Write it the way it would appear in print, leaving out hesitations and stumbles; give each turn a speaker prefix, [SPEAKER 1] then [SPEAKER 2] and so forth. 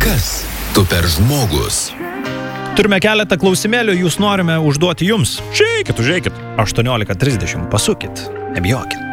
[SPEAKER 1] Kas tu per žmogus?
[SPEAKER 2] Turime keletą klausimėlių, jūs norime užduoti jums. Užeikit. 18:30, pasukit, nebijokit.